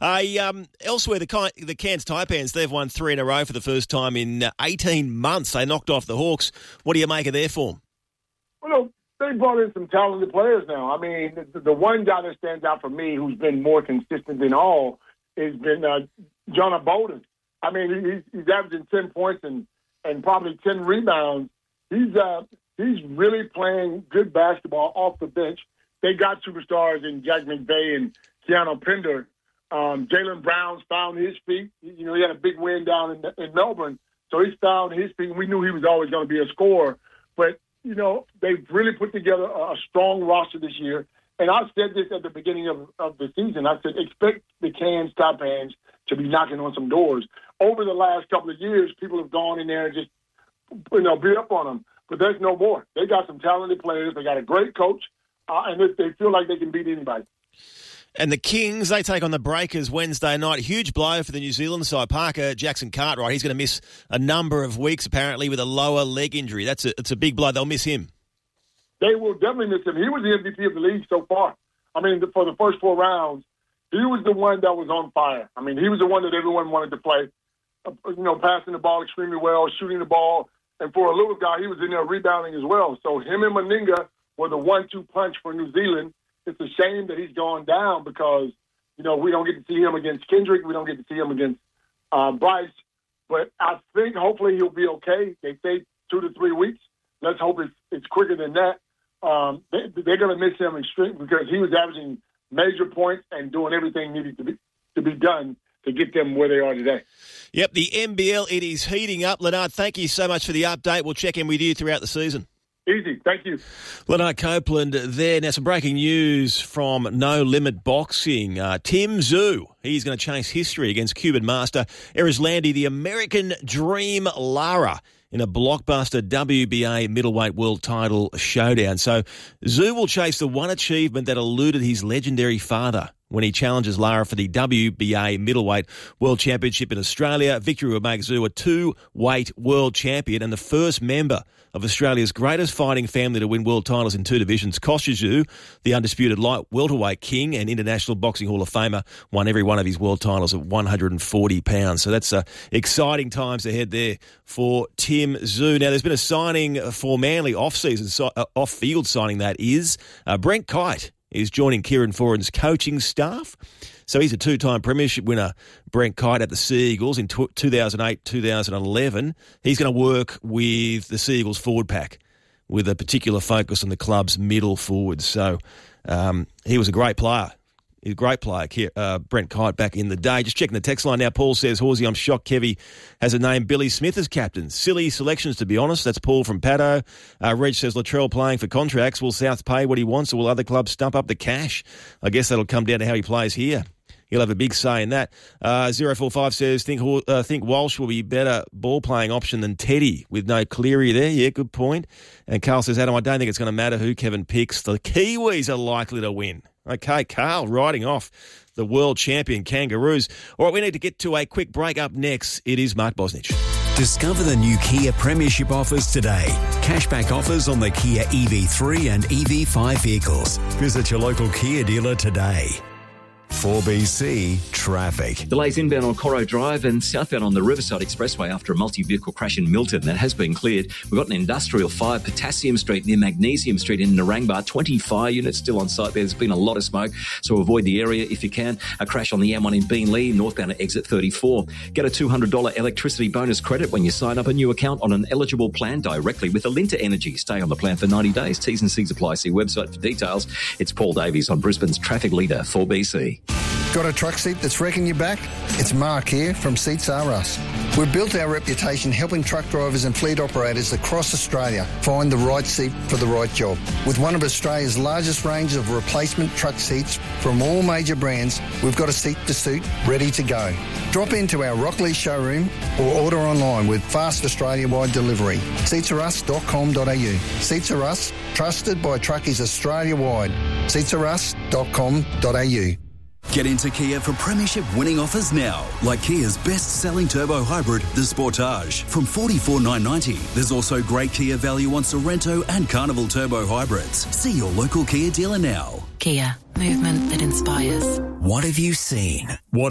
Elsewhere, the Cairns Taipans, they've won 3 in a row for the first time in 18 months. They knocked off the Hawks. What do you make of their form? Well, they brought in some talented players now. I mean, the one guy that stands out for me who's been more consistent than all has been Jonah Bolden. I mean, he's averaging 10 points and probably 10 rebounds. He's really playing good basketball off the bench. They got superstars in Jack McVay and Keanu Pender. Jaylen Brown's found his feet. You know, he had a big win down in Melbourne, so he's found his feet. We knew he was always going to be a scorer. But, you know, they've really put together a strong roster this year. And I said this at the beginning of the season. I said, expect the Cairns Taipans to be knocking on some doors. Over the last couple of years, people have gone in there and just, beat up on them. But there's no more. They got some talented players. They got a great coach, and they feel like they can beat anybody. And the Kings, they take on the Breakers Wednesday night. Huge blow for the New Zealand side. Parker Jackson Cartwright, he's going to miss a number of weeks, apparently, with a lower leg injury. It's a big blow. They'll miss him. They will definitely miss him. He was the MVP of the league so far. I mean, for the first 4 rounds, he was the one that was on fire. I mean, he was the one that everyone wanted to play. Passing the ball extremely well, shooting the ball. And for a little guy, he was in there rebounding as well. So him and Meninga were the 1-2 punch for New Zealand. It's a shame that he's gone down because, we don't get to see him against Kendrick. We don't get to see him against Bryce. But I think hopefully he'll be okay. They say 2 to 3 weeks. Let's hope it's quicker than that. They're going to miss him extremely because he was averaging major points and doing everything needed to be done to get them where they are today. Yep, the NBL, it is heating up. Leonard, thank you so much for the update. We'll check in with you throughout the season. Easy. Thank you. Leonard Copeland there. Now, some breaking news from No Limit Boxing. Tim Tszyu, he's going to chase history against Cuban master Erislandy, the American Dream Lara, in a blockbuster WBA middleweight world title showdown. So Tszyu will chase the one achievement that eluded his legendary father when he challenges Lara for the WBA middleweight world championship in Australia. Victory will make Tszyu a 2-weight world champion and the first member of Australia's greatest fighting family to win world titles in 2 divisions. Kostya Tszyu, the undisputed light welterweight king and International Boxing Hall of Famer, won every one of his world titles at 140 pounds. So that's exciting times ahead there for Tim Tszyu. Now, there's been a signing for Manly off-field signing, that is. Brent Kite is joining Kieran Foran's coaching staff. So he's a 2-time premiership winner, Brent Kite, at the Sea Eagles in 2008-2011. He's going to work with the Sea Eagles forward pack with a particular focus on the club's middle forwards. So he was a great player. He's a great player, Brent Kite, back in the day. Just checking the text line now. Paul says, Horsey, I'm shocked Kevy has a name Billy Smith as captain. Silly selections, to be honest. That's Paul from Paddo. Reg says, Latrell playing for contracts. Will South pay what he wants or will other clubs stump up the cash? I guess that'll come down to how he plays here. He'll have a big say in that. 045 says, think Walsh will be better ball-playing option than Teddy with no Cleary there. Yeah, good point. And Carl says, Adam, I don't think it's going to matter who Kevin picks. The Kiwis are likely to win. Okay, Carl riding off the world champion Kangaroos. All right, we need to get to a quick break. Up next, it is Mark Bosnich. Discover the new Kia Premiership offers today. Cashback offers on the Kia EV3 and EV5 vehicles. Visit your local Kia dealer today. 4BC Traffic. Delays inbound on Corro Drive and southbound on the Riverside Expressway after a multi-vehicle crash in Milton. That has been cleared. We've got an industrial fire, Potassium Street near Magnesium Street in Narangba. 20 fire units still on site there. There's been a lot of smoke, so avoid the area if you can. A crash on the M1 in Beenleigh, northbound at exit 34. Get a $200 electricity bonus credit when you sign up a new account on an eligible plan directly with Alinta Energy. Stay on the plan for 90 days. T's and C's apply. See website for details. It's Paul Davies on Brisbane's traffic leader, 4BC. Got a truck seat that's wrecking your back? It's Mark here from Seats R Us. We've built our reputation helping truck drivers and fleet operators across Australia find the right seat for the right job. With one of Australia's largest range of replacement truck seats from all major brands, we've got a seat to suit ready to go. Drop into our Rockley showroom or order online with fast Australia-wide delivery. Seatsrus.com.au. Seats R Us, trusted by truckies Australia-wide. Seatsrus.com.au. Get into Kia for premiership winning offers now, like Kia's best-selling turbo hybrid, the Sportage, from $44,990. There's also great Kia value on Sorrento and Carnival turbo hybrids. See your local Kia dealer now. Kia, movement that inspires. What have you seen? What